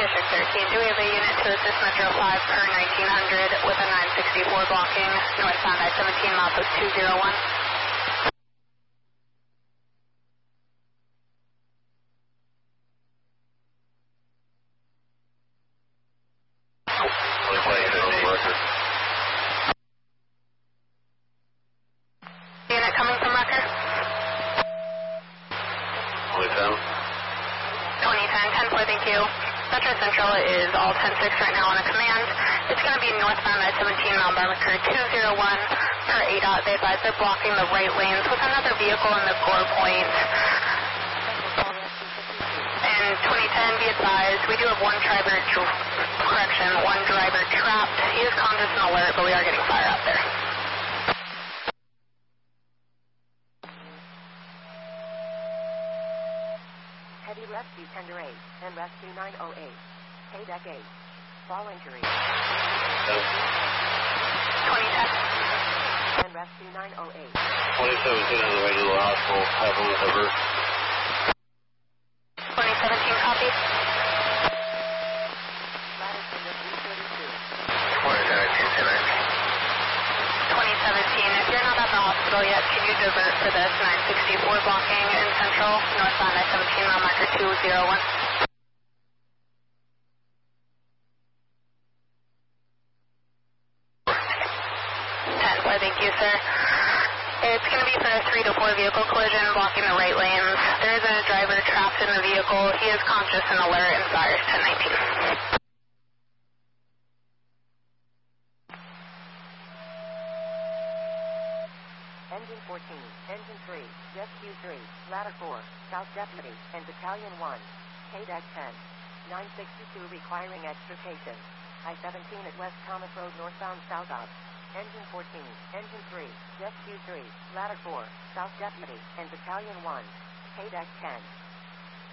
District 13. Do we have a unit to assist Metro 5 per 1900 with a 964 blocking northbound I-17 milepost 201? Unit coming from Rucker? 2010, 10-4, thank you. Metro Central is all 10-6 right now on a command. It's going to be northbound I-17 Mount Barmaker 201 per ADOT. They advise they're blocking the right lanes with another vehicle in the core point. And 2010, be advised, we do have one driver trapped. He is conscious and alert, but we are getting fire out there. Heavy Rescue Tender 8 and Rescue 908. KDEC 8. Fall injury. 2010. And Rescue 908. 2017 on the way to the hospital. Have one cover. 2017 copy. Ladder Tender 332. 2017, if you're not at the hospital yet, can you divert for this 964 blocking in Central, northbound I-17 mile marker 201? Thank you, sir. It's going to be for a 3 to 4 vehicle collision blocking the right lanes. There is a driver trapped in the vehicle. He is conscious and alert and fires 1019. Engine 14, Engine 3, Rescue 3, Ladder 4, South Deputy, and Battalion 1, KDEC 10, 962 requiring extrication. I-17 at West Thomas Road northbound southbound. Engine 14, Engine 3, Rescue 3, Ladder 4, South Deputy, and Battalion 1, KDEC 10,